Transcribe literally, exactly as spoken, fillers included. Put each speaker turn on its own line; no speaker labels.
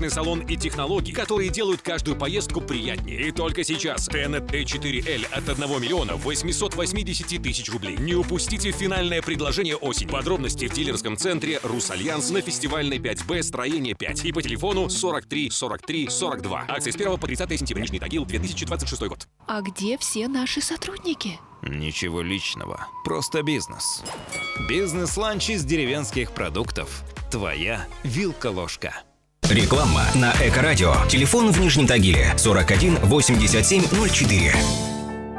комфортный салон и технологии, которые делают каждую поездку приятнее. И только сейчас Tenet Т четыре Л от одного миллиона восьмисот восьмидесяти тысяч рублей. Не упустите финальное предложение осень. Подробности в дилерском центре «Русальянс» на Фестивальной пять Б, строение пять. И по телефону сорок три сорок три сорок два. Акции с первого по тридцатое сентября. Нижний Тагил, две тысячи двадцать шестой год.
А где все наши сотрудники?
Ничего личного, просто бизнес. Бизнес-ланч из деревенских продуктов. Твоя вилка-ложка.
Реклама на Эко-радио. Телефон в Нижнем Тагиле сорок один восемьдесят семь ноль четыре.